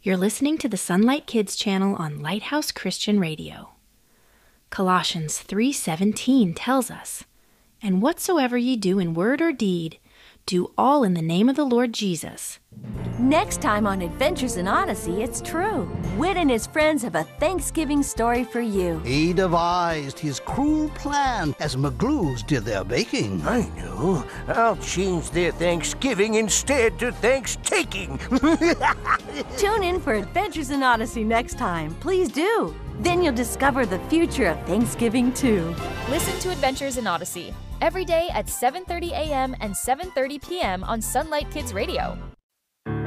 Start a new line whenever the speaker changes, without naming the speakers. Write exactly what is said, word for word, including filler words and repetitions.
You're listening to the Sunlight Kids channel on Lighthouse Christian Radio. Colossians three seventeen tells us, "And whatsoever ye do in word or deed, do all in the name of the Lord Jesus."
Next time on Adventures in Odyssey, it's true. Wit and his friends have a Thanksgiving story for you.
He devised his cruel plan as McGlues did their baking.
I know. I'll change their Thanksgiving instead to Thanks-taking.
Tune in for Adventures in Odyssey next time. Please do. Then you'll discover the future of Thanksgiving too.
Listen to Adventures in Odyssey every day at seven thirty a.m. and seven thirty p.m. on Sunlight Kids Radio.